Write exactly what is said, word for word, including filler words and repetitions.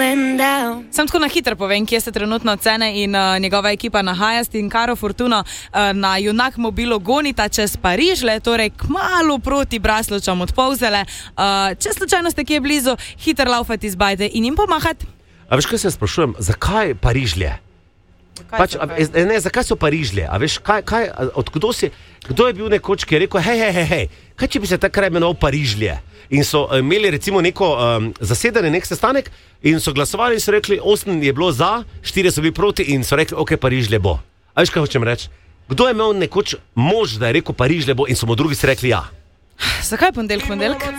Sam tako na hitro povem, kje se trenutno Cene in uh, njegova ekipa nahaja. In Caro Fortuno uh, na Junak mobilu gonita čez Parižle, torej kmalu proti Braslovčam od Polzele. Uh, če slučajno ste kje blizu, hiter laufati izbajte in jim pomahati. A veš, kaj se sprašujem, zakaj Parižlje? Pač, a, ne, zakaj so Parižlje? A veš, kaj, kaj, odkdo si, kdo je bil nekoč, ki je rekel, hej, hej, hej, hej, kaj če bi se takrat imenoval Parižlje? In so imeli recimo neko um, zasedanje, nek sestanek in so glasovali in so rekli, osem je bilo za, štiri so bili proti in so rekli, ok, Parižlje bo. A veš, kaj hočem reči? Kdo je imel nekoč mož, da je rekel Parižlje bo in so mu drugi si rekli ja? Zakaj ponedeljek, ponedeljek?